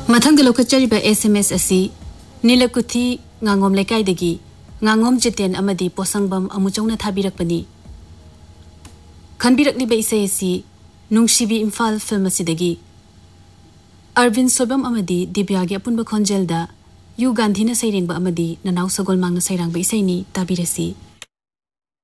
मथंग लोकचरिबा SMS असी नीलकुथी nganगom लेकाई दगी nganगom जितेन अमदी पोसंगबम अमुचौना थाबिरकपनी खनबिरकलिबा इसे असी नुंगशिबी इम्फाल फिल्म असिदगी अरविंद सोबम अमदी दिव्यागी अपुनबा खोंजेलदा यू गांधीना सैरेंगबा अमदी ननाव सगोल मांगना सैरांगबा इसेनी ताबिरसी।